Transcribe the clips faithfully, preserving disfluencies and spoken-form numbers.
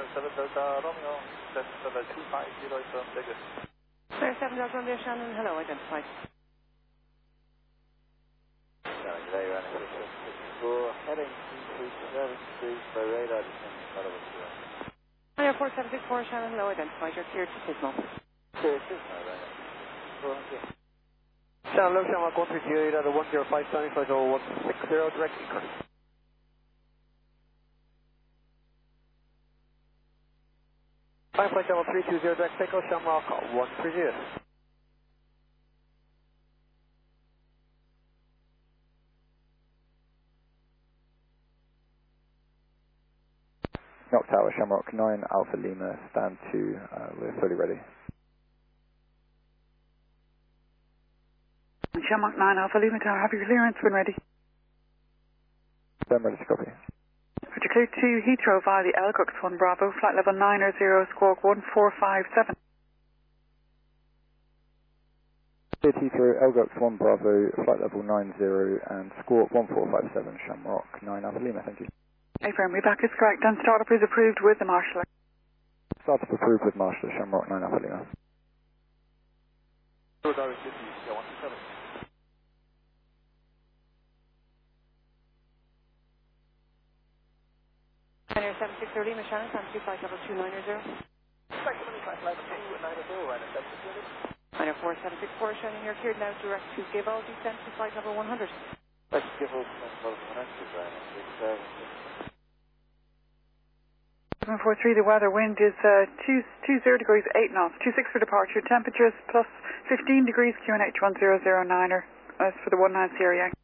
seven Delta Romeo, that's level two five zero from Vegas. Clear seven Delta Romeo Shannon, hello, identified. Sorry, today running six six six four, heading two three seven three by radar, descending following zero. Air four seven six four Shannon, hello, identified, you're cleared to Tismo. Clear Tismo, right? four hundred. Shannon, low Shamrock one three zero, radar one zero five seven five zero one six zero, direct eco. Five flight level three two zero, direct takeoff, Shamrock one three zero. Knock Tower, Shamrock nine, Alpha Lima, stand two, uh, we're fully ready. Shamrock nine, Alpha Lima Tower, have your clearance when ready. I'm ready to copy. Roger, clear to Heathrow via the Elgrux one Bravo, flight level nine zero, squawk one four five seven. Clear to Heathrow, Elgrux one Bravo, flight level nine zero and squawk one four five seven, Shamrock nine, Alpha Lima, thank you. Affirm, reback is correct and startup is approved with the marshaller. Startup approved with Marshaller, Shamrock nine, Alpha Lima. Air seven six zero Lima Shannon, time two flight level two nine zero. Air four seven six four Shannon, you're cleared now direct to Gable, descent to flight level one hundred. Let's give us one hundred, right? six seven six. seven four three, the weather wind is uh, two, two zero degrees eight knots, two six for departure, temperatures plus fifteen degrees, Q N H one zero zero niner, as for the one nine Sierra Yankee.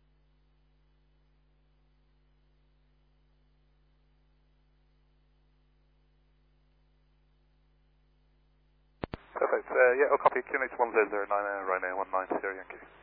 Perfect, uh, yeah, I'll copy Q N H one zero zero nine, uh, Ryanair one nine Sierra Yankee.